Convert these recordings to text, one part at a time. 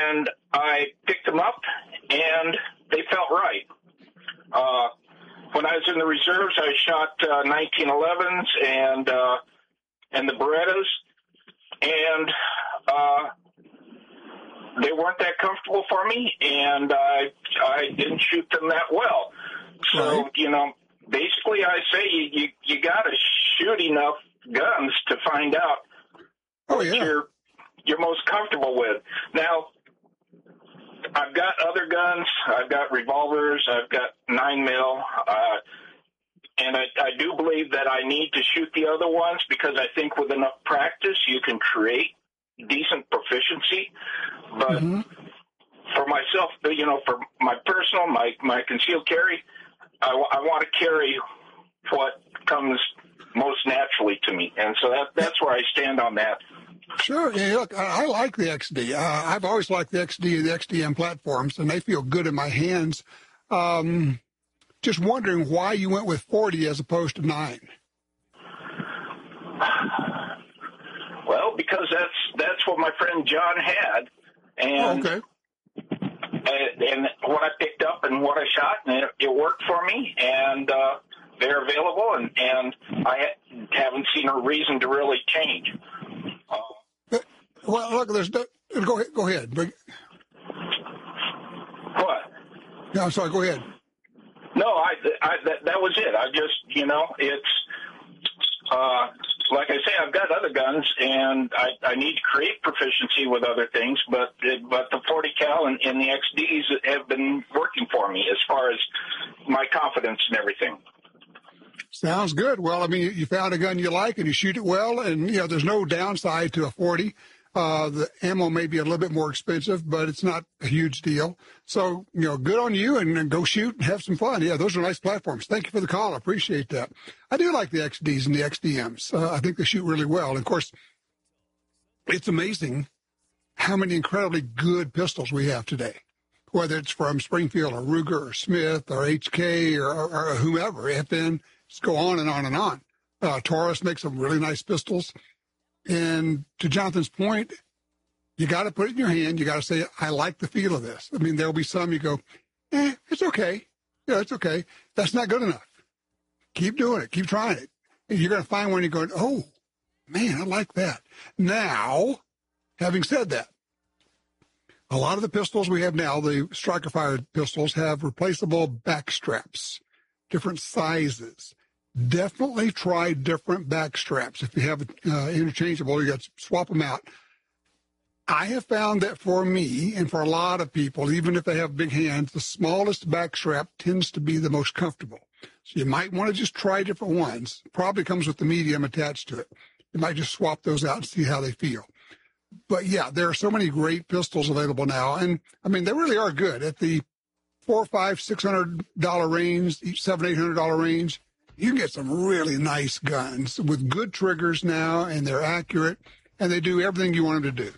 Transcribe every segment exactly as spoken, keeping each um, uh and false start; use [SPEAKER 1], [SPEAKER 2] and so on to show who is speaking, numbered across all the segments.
[SPEAKER 1] and I picked them up, and they felt right. Uh, when I was in the reserves, I shot uh, nineteen elevens and uh, and the Berettas, and uh, they weren't that comfortable for me, and I I didn't shoot them that well. So, right. you know, basically I say you, you, you got to shoot enough guns to find out
[SPEAKER 2] oh,
[SPEAKER 1] what
[SPEAKER 2] yeah.
[SPEAKER 1] you're, you're most comfortable with. Now, I've got other guns. I've got revolvers. I've got nine mil. Uh, and I, I do believe that I need to shoot the other ones because I think with enough practice you can create decent proficiency. But mm-hmm. for myself, you know, for my personal, my, my concealed carry, I, I want to carry what comes most naturally to me. And so that, that's where I stand on that.
[SPEAKER 2] Sure. Yeah, look, I, I like the X D. Uh, I've always liked the X D and the X D M platforms, and they feel good in my hands. Um, just wondering why you went with forty as opposed to nine.
[SPEAKER 1] Well, because that's that's what my friend John had. And,
[SPEAKER 2] oh, okay.
[SPEAKER 1] and, and what I picked up and what I shot, and it, it worked for me, and uh, they're available, and, and I haven't seen a reason to really change. Uh,
[SPEAKER 2] Well, look, there's no, go ahead. Go ahead.
[SPEAKER 1] What?
[SPEAKER 2] No, I'm sorry. Go ahead.
[SPEAKER 1] No, I, I that, that was it. I just, you know, it's uh, like I say, I've got other guns, and I, I need to create proficiency with other things, but but the forty cal and, and the X Ds have been working for me as far as my confidence and everything.
[SPEAKER 2] Sounds good. Well, I mean, you found a gun you like, and you shoot it well, and you know, there's no downside to a forty. Uh, the ammo may be a little bit more expensive, but it's not a huge deal. So, you know, good on you, and, and go shoot and have some fun. Yeah, those are nice platforms. Thank you for the call. I appreciate that. I do like the X Ds and the X D Ms. Uh, I think they shoot really well. And, of course, it's amazing how many incredibly good pistols we have today, whether it's from Springfield or Ruger or Smith or H K or, or, or whomever, F N, just go on and on and on. Uh, Taurus makes some really nice pistols. And to Jonathan's point, you got to put it in your hand. You got to say, I like the feel of this. I mean, there'll be some you go, eh, it's okay. Yeah, it's okay. That's not good enough. Keep doing it. Keep trying it. And you're going to find one you're going, oh, man, I like that. Now, having said that, a lot of the pistols we have now, the striker-fired pistols, have replaceable back straps, different sizes. Definitely try different back straps. If you have uh, interchangeable, you got to swap them out. I have found that for me and for a lot of people, even if they have big hands, the smallest back strap tends to be the most comfortable. So you might want to just try different ones. Probably comes with the medium attached to it. You might just swap those out and see how they feel. But yeah, there are so many great pistols available now, and I mean they really are good at the four, five, six hundred dollar range, seven, eight hundred dollar range. You can get some really nice guns with good triggers now, and they're accurate, and they do everything you want them to do.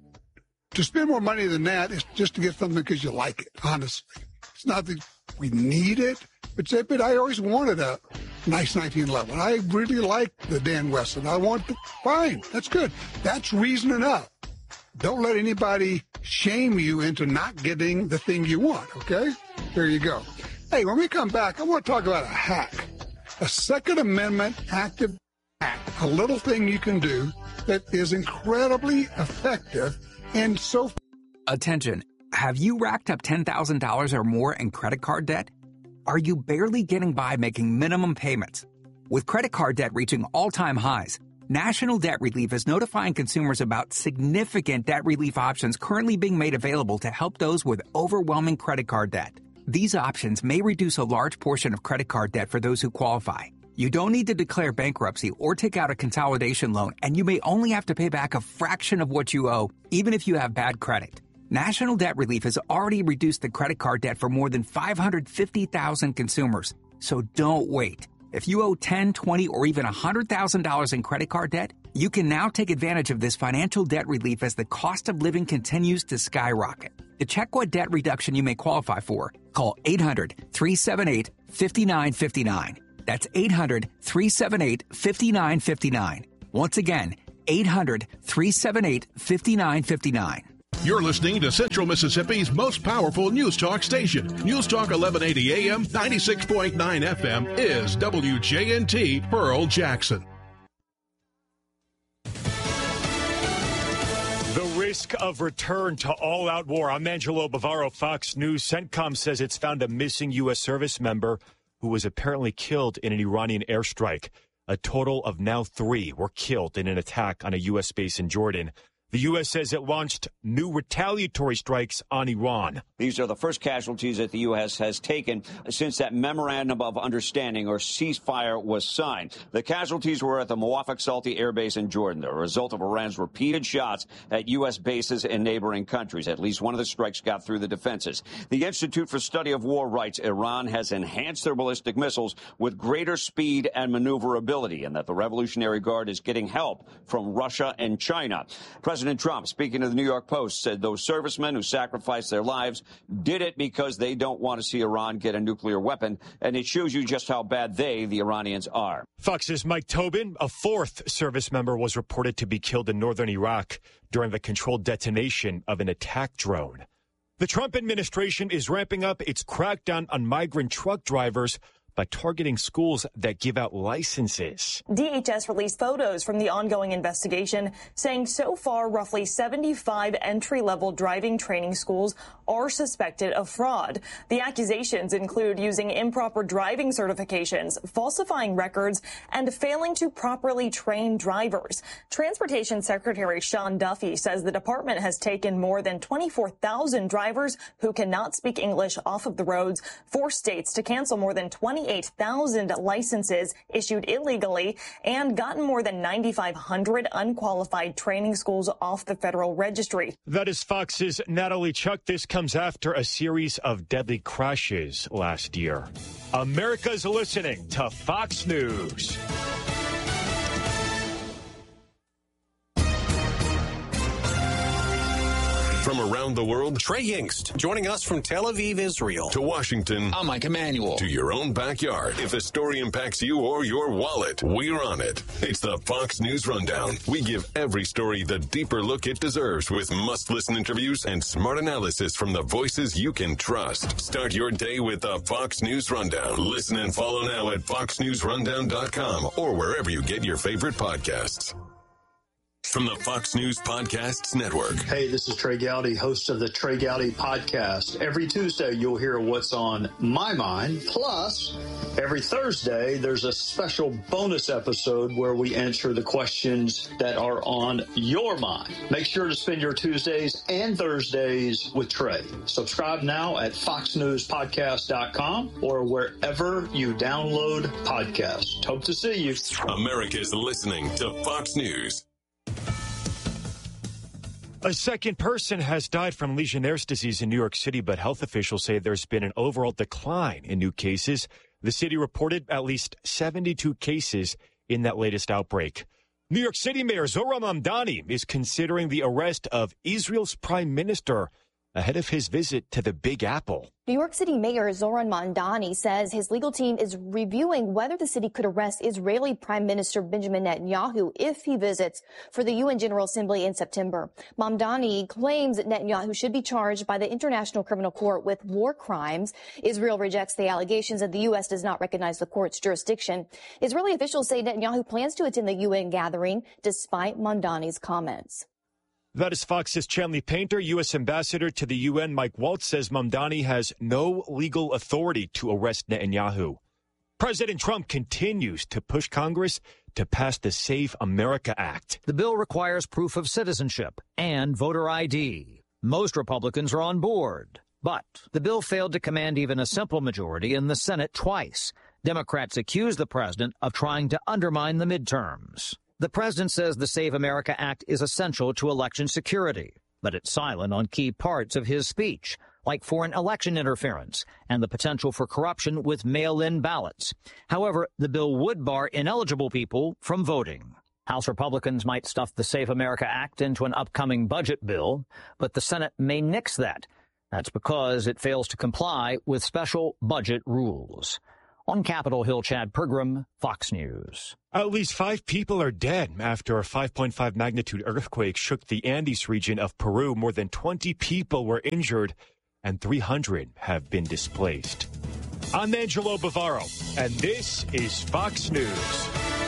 [SPEAKER 2] To spend more money than that is just to get something because you like it, honestly. It's not that we need it, but, but I always wanted a nice nineteen eleven. I really like the Dan Wesson. I want the, fine, that's good. That's reason enough. Don't let anybody shame you into not getting the thing you want, okay? There you go. Hey, when we come back, I want to talk about a hack. A Second Amendment active hack, a little thing you can do that is incredibly effective and so...
[SPEAKER 3] Attention. Have you racked up ten thousand dollars or more in credit card debt? Are you barely getting by making minimum payments? With credit card debt reaching all-time highs, National Debt Relief is notifying consumers about significant debt relief options currently being made available to help those with overwhelming credit card debt. These options may reduce a large portion of credit card debt for those who qualify. You don't need to declare bankruptcy or take out a consolidation loan, and you may only have to pay back a fraction of what you owe, even if you have bad credit. National Debt Relief has already reduced the credit card debt for more than five hundred fifty thousand consumers, so don't wait. If you owe ten, twenty, or even one hundred thousand dollars in credit card debt, you can now take advantage of this financial debt relief as the cost of living continues to skyrocket. To check what debt reduction you may qualify for, call eight hundred, three seven eight, five nine five nine. That's eight hundred, three seven eight, five nine five nine. Once again, eight hundred, three seven eight, five nine five nine.
[SPEAKER 4] You're listening to Central Mississippi's most powerful news talk station. News Talk eleven eighty A M, ninety-six point nine F M is W J N T Pearl Jackson.
[SPEAKER 5] The risk of return to all-out war. I'm Angelo Bavaro, Fox News. CENTCOM says it's found a missing U S service member who was apparently killed in an Iranian airstrike. A total of now three were killed in an attack on a U S base in Jordan. The U S says it launched new retaliatory strikes on Iran.
[SPEAKER 6] These are the first casualties that the U S has taken since that memorandum of understanding or ceasefire was signed. The casualties were at the Muwafaq Salti Air Base in Jordan, the result of Iran's repeated shots at U S bases in neighboring countries. At least one of the strikes got through the defenses. The Institute for Study of War writes Iran has enhanced their ballistic missiles with greater speed and maneuverability, and that the Revolutionary Guard is getting help from Russia and China. President President Trump, speaking to the New York Post, said those servicemen who sacrificed their lives did it because they don't want to see Iran get a nuclear weapon, and it shows you just how bad they, the Iranians, are.
[SPEAKER 5] Fox's Mike Tobin, a fourth service member, was reported to be killed in northern Iraq during the controlled detonation of an attack drone. The Trump administration is ramping up its crackdown on migrant truck drivers by targeting schools that give out licenses.
[SPEAKER 7] D H S released photos from the ongoing investigation saying so far roughly seventy-five entry-level driving training schools are suspected of fraud. The accusations include using improper driving certifications, falsifying records, and failing to properly train drivers. Transportation Secretary Sean Duffy says the department has taken more than twenty-four thousand drivers who cannot speak English off of the roads, forced states to cancel more than twenty-eight thousand licenses issued illegally, and gotten more than ninety-five hundred unqualified training schools off the federal registry.
[SPEAKER 5] That is Fox's Natalie Chuck. This comes after a series of deadly crashes last year. America's listening to Fox News.
[SPEAKER 4] From around the world,
[SPEAKER 8] Trey Yingst, joining us from Tel Aviv, Israel.
[SPEAKER 4] To Washington.
[SPEAKER 8] I'm Mike Emanuel.
[SPEAKER 4] To your own backyard. If a story impacts you or your wallet, we're on it. It's the Fox News Rundown. We give every story the deeper look it deserves with must-listen interviews and smart analysis from the voices you can trust. Start your day with the Fox News Rundown. Listen and follow now at fox news rundown dot com or wherever you get your favorite podcasts. From the Fox News Podcasts Network.
[SPEAKER 9] Hey, this is Trey Gowdy, host of the Trey Gowdy Podcast. Every Tuesday, you'll hear what's on my mind. Plus, every Thursday, there's a special bonus episode where we answer the questions that are on your mind. Make sure to spend your Tuesdays and Thursdays with Trey. Subscribe now at fox news podcast dot com or wherever you download podcasts. Hope to see you.
[SPEAKER 4] America's listening to Fox News.
[SPEAKER 5] A second person has died from Legionnaire's disease in New York City, but health officials say there's been an overall decline in new cases. The city reported at least seventy-two cases in that latest outbreak. New York City Mayor Zohran Mamdani is considering the arrest of Israel's prime minister ahead of his visit to the Big Apple.
[SPEAKER 10] New York City Mayor Zohran Mamdani says his legal team is reviewing whether the city could arrest Israeli Prime Minister Benjamin Netanyahu if he visits for the U N General Assembly in September. Mamdani claims that Netanyahu should be charged by the International Criminal Court with war crimes. Israel rejects the allegations and the U S does not recognize the court's jurisdiction. Israeli officials say Netanyahu plans to attend the U N gathering despite Mamdani's comments.
[SPEAKER 5] That is Fox's Chanley Painter. U S Ambassador to the U N Mike Waltz says Mamdani has no legal authority to arrest Netanyahu. President Trump continues to push Congress to pass the Save America Act.
[SPEAKER 11] The bill requires proof of citizenship and voter I D. Most Republicans are on board, but the bill failed to command even a simple majority in the Senate twice. Democrats accuse the president of trying to undermine the midterms. The president says the Save America Act is essential to election security, but it's silent on key parts of his speech, like foreign election interference and the potential for corruption with mail-in ballots. However, the bill would bar ineligible people from voting. House Republicans might stuff the Save America Act into an upcoming budget bill, but the Senate may nix that. That's because it fails to comply with special budget rules. On Capitol Hill, Chad Pergram, Fox News.
[SPEAKER 5] At least five people are dead after a five point five magnitude earthquake shook the Andes region of Peru. More than twenty people were injured and three hundred have been displaced. I'm Angelo Bavaro, and this is Fox News.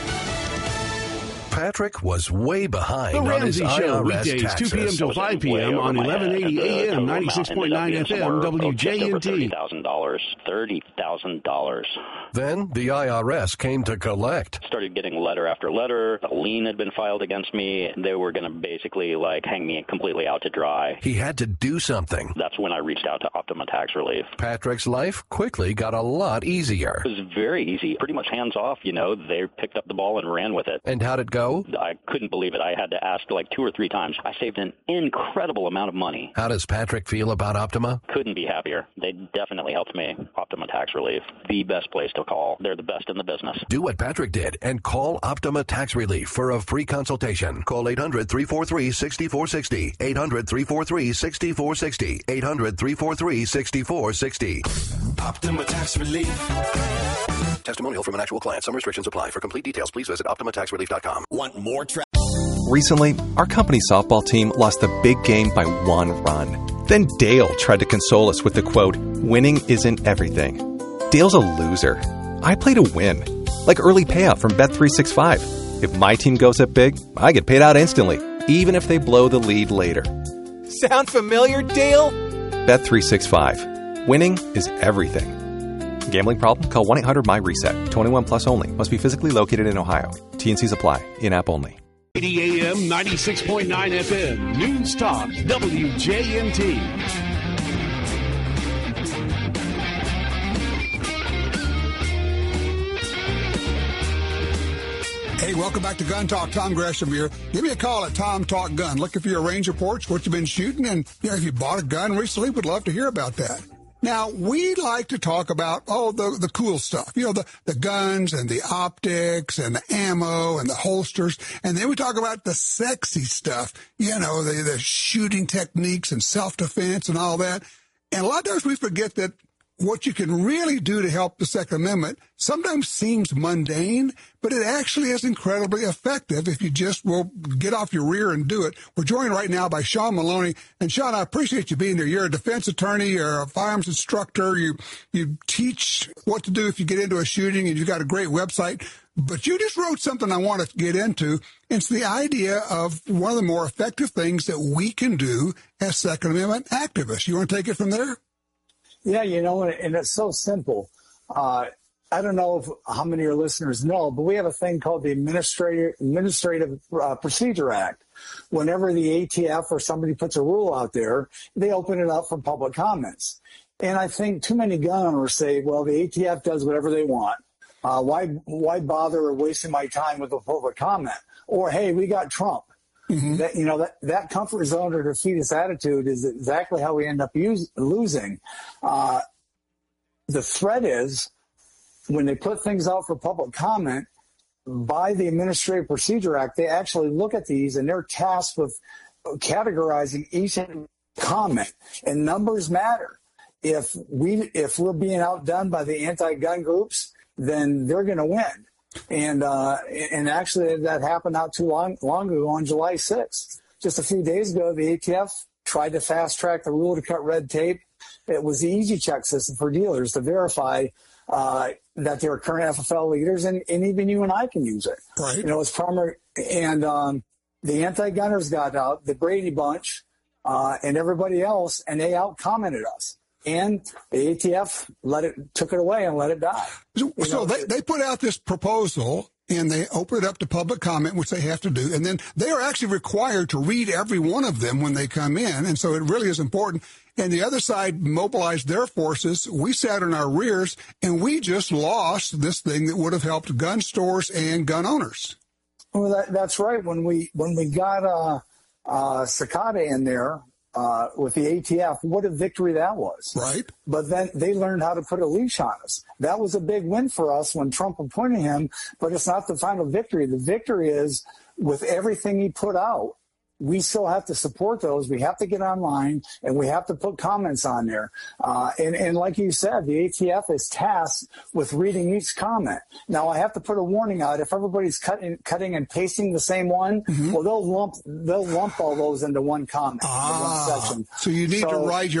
[SPEAKER 12] Patrick was way behind
[SPEAKER 13] the
[SPEAKER 12] on his
[SPEAKER 13] Ramsey Show,
[SPEAKER 12] I R S
[SPEAKER 13] weekdays,
[SPEAKER 12] taxes.
[SPEAKER 13] two p.m. till five p.m. on eleven eighty A M, ninety-six point nine F M, W J N T.
[SPEAKER 14] thirty thousand dollars. thirty thousand dollars.
[SPEAKER 12] Then the I R S came to collect.
[SPEAKER 14] Started getting letter after letter. A lien had been filed against me. They were going to basically like hang me completely out to dry.
[SPEAKER 12] He had to do something.
[SPEAKER 14] That's when I reached out to Optima Tax Relief.
[SPEAKER 12] Patrick's life quickly got a lot easier.
[SPEAKER 14] It was very easy. Pretty much hands off, you know. They picked up the ball and ran with it.
[SPEAKER 12] And how'd it go?
[SPEAKER 14] I couldn't believe it. I had to ask like two or three times. I saved an incredible amount of money.
[SPEAKER 12] How does Patrick feel about Optima?
[SPEAKER 14] Couldn't be happier. They definitely helped me. Optima Tax Relief, the best place to call. They're the best in the business.
[SPEAKER 12] Do what Patrick did and call Optima Tax Relief for a free consultation. Call eight hundred, three four three, six four six zero. eight hundred, three four three, six four six zero. eight hundred, three four three, six four six zero.
[SPEAKER 15] Optima Tax Relief.
[SPEAKER 12] Testimonial from an actual client. Some restrictions apply. For complete details, please visit optima tax relief dot com.
[SPEAKER 15] Want more tra-
[SPEAKER 16] Recently, our company softball team lost the big game by one run. Then Dale tried to console us with the quote, "Winning isn't everything." Dale's a loser. I play to win. Like early payout from Bet three sixty-five. If my team goes up big, I get paid out instantly, even if they blow the lead later.
[SPEAKER 17] Sound familiar, Dale?
[SPEAKER 16] Bet three sixty-five. Winning is everything. Gambling problem? Call one eight hundred M Y reset. twenty-one plus only. Must be physically located in Ohio. T N Cs apply. In-app only.
[SPEAKER 13] eighty A M, ninety-six point nine F M. News Talk, W J N T.
[SPEAKER 2] Hey, welcome back to Gun Talk. Tom Gresham here. Give me a call at Tom Talk Gun. Looking for your range reports, what you've been shooting, and you know, if you bought a gun recently, would love to hear about that. Now, we like to talk about, oh, the, the cool stuff, you know, the, the guns and the optics and the ammo and the holsters. And then we talk about the sexy stuff, you know, the, the shooting techniques and self-defense and all that. And a lot of times we forget that what you can really do to help the Second Amendment sometimes seems mundane, but it actually is incredibly effective if you just will get off your rear and do it. We're joined right now by Sean Maloney. And Sean, I appreciate you being here. You're a defense attorney, you're a firearms instructor, you you teach what to do if you get into a shooting, and you've got a great website. But you just wrote something I want to get into. It's the idea of one of the more effective things that we can do as Second Amendment activists. You want to take it from there?
[SPEAKER 18] Yeah, you know, and it's so simple. Uh, I don't know if, how many of your listeners know, but we have a thing called the Administrative, Administrative uh, Procedure Act. Whenever the A T F or somebody puts a rule out there, they open it up for public comments. And I think too many gun owners say, well, the A T F does whatever they want. Uh, why, why bother wasting my time with a public comment? Or, hey, we got Trump. Mm-hmm. That, you know, that, that comfort zone or defeatist attitude is exactly how we end up use, losing. Uh, the threat is when they put things out for public comment by the Administrative Procedure Act, they actually look at these and they're tasked with categorizing each comment, and numbers matter. If we, if we're being outdone by the anti-gun groups, then they're going to win. And uh, and actually, that happened not too long, long ago on July sixth. Just a few days ago, the A T F tried to fast-track the rule to cut red tape. It was the Easy Check system for dealers to verify uh, that they were current F F L leaders, and, and even you and I can use it.
[SPEAKER 2] Right.
[SPEAKER 18] You know, it's primary. And um, the anti-gunners got out, the Brady Bunch, uh, and everybody else, and they out-commented us. And the A T F let it took it away and let it die.
[SPEAKER 2] So, so they, they put out this proposal and they open it up to public comment, which they have to do. And then they are actually required to read every one of them when they come in. And so it really is important. And the other side mobilized their forces. We sat in our rears and we just lost this thing that would have helped gun stores and gun owners.
[SPEAKER 18] Well, that, that's right. When we when we got uh, uh, Cicada in there, Uh, with the A T F, what a victory that was.
[SPEAKER 2] Right.
[SPEAKER 18] But then they learned how to put a leash on us. That was a big win for us when Trump appointed him, but it's not the final victory. The victory is with everything he put out, we still have to support those. We have to get online, and we have to put comments on there. Uh, and, and like you said, the A T F is tasked with reading each comment. Now, I have to put a warning out. If everybody's cutting, cutting and pasting the same one, mm-hmm. well, they'll lump they'll lump all those into one comment,
[SPEAKER 2] ah,
[SPEAKER 18] one section.
[SPEAKER 2] So you need
[SPEAKER 18] so,
[SPEAKER 2] to write your